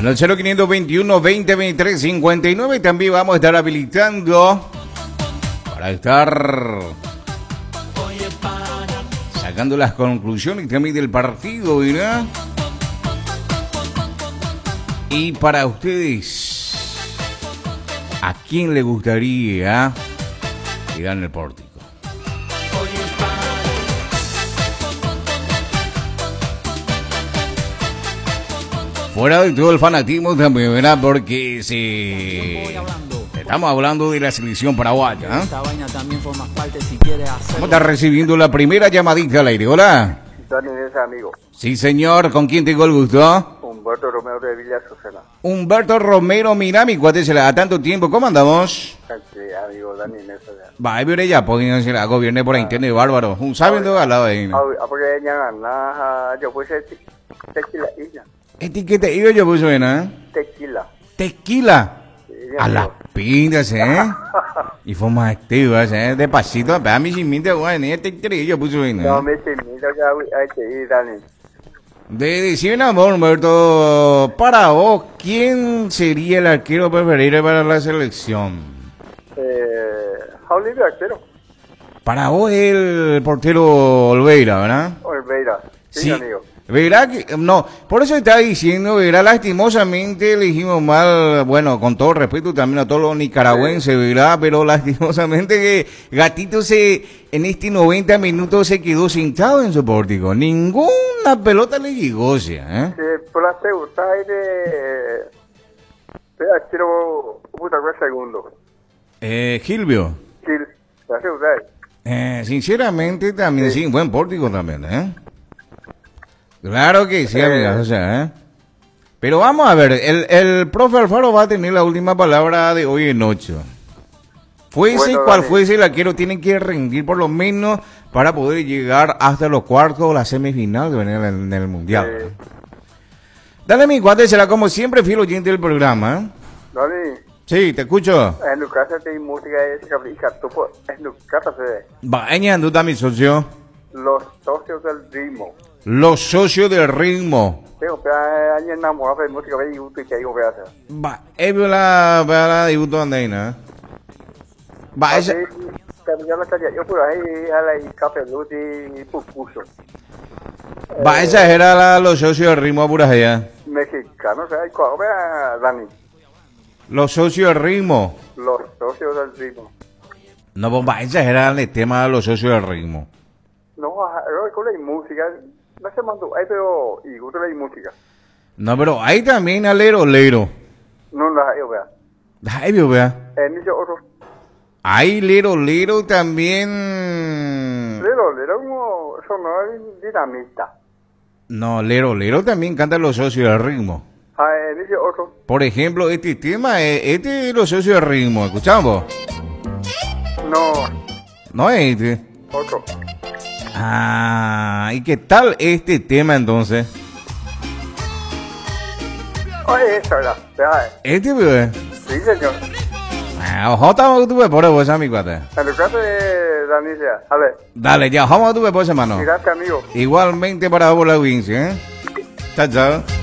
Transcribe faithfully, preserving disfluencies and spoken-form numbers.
Al cero quinientos veintiuno, veinte, veintitrés, cincuenta y nueve también vamos a estar habilitando para estar sacando las conclusiones también del partido, ¿verdad? Y para ustedes, ¿a quién le gustaría quedar en el pórtico? Fuera de todo el fanatismo también, ¿verdad? Porque si estamos hablando de la selección paraguaya, ¿eh? Vamos a estar recibiendo la primera llamadita al aire. Hola. Dani, ese amigo. Sí, señor. ¿Con quién tengo el gusto? Humberto Romero de Villa Azucena. Humberto Romero, mira, mi cuate, se le da tanto tiempo. ¿Cómo andamos? Sí, amigo, Dani, eso ya. Va, ahí veré ya, porque se la gobierne por internet, bárbaro. Un sabiendo al lado ahí. Ah, porque ella gana, yo puse tequila isla. Etiqueta, yo yo puse buena, ¿eh? Tequila. Tequila. Sí, A las pintas, ¿eh? Y fue más activas, ¿eh? Despacito, a mí sin mente, güey, ni este yo puse buena. No, me sin mira ya, hay que ir, Dani. De decir amor, Humberto, para vos, ¿quién sería el arquero preferido para la selección? Eh, Jauli de arquero. Para vos el portero Olveira, ¿verdad? Olveira. Sí, Sí. amigo. Verá que, no, por eso estaba diciendo, verá, lastimosamente elegimos mal, bueno, con todo respeto también a todos los nicaragüenses, verá, pero lastimosamente que Gatito se, en este noventa minutos se quedó sentado en su pórtico, ninguna pelota le llegó, o sea, ¿eh? Sí, por la segunda de... De arquero, puta, fue segundo. Eh, Gilvio, Sí, la segunda. eh, sinceramente también, sí, Sí. buen pórtico también, ¿eh? Claro que sí, Eh. amigas, o sea, ¿eh? Pero vamos a ver, el, el profe Alfaro va a tener la última palabra de hoy en ocho. Fuese Bueno, cual Dani. fuese el arquero, tienen que rendir por lo menos para poder llegar hasta los cuartos o la semifinal de venir en el mundial. Eh, Dale mi cuate, será como siempre fiel oyente del programa, ¿eh? Dani, Sí, te escucho. en tu casa hay música de Caprica, en tu casa se ve. Va, añadiendo mi socio. Los socios del ritmo. Los socios del ritmo. Tengo que año enamorado de música de YouTube y que hay que hacer. Va, es la, la dibuto andeina. Va, esa... Cambiar la calle, yo por ahí a la café luz y pupuso. Va, esa era la, los socios del ritmo por allá. Mexicano, o sea, ¿cuál vea, Dani? Los socios del ritmo. Los socios del ritmo. No, pues va, esa era el tema de los socios del ritmo. No, con la música, no se mandó, ahí pero, y gusta la música. No, pero hay también alero, lero. No la hay, vea. Ay, Dios, vea. En ese otro, Hay lero, lero también. lero, lero como, eso no es dinamita. No, lero, lero también canta los socios del ritmo. Ah, en ese otro, Por ejemplo, este tema, eh, este es los socios del ritmo. ¿Escuchamos? no, No es este. otro. Ah, ¿y qué tal este tema entonces? Oye, esa era, vea, Este, bebé. sí señor. Ah, ojo, estamos tu por vos, mi cuate. En tu casa de Danicia, a ver, Dale, ya, vamos a tu por hermano. gracias amigo. Igualmente para vos la Wincy, ¿eh? Chao, chao.